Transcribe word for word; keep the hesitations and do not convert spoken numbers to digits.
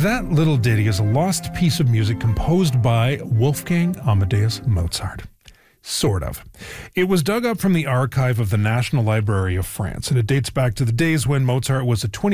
That little ditty is a lost piece of music composed by Wolfgang Amadeus Mozart. Sort of. It was dug up from the archive of the National Library of France, and it dates back to the days when Mozart was a twenty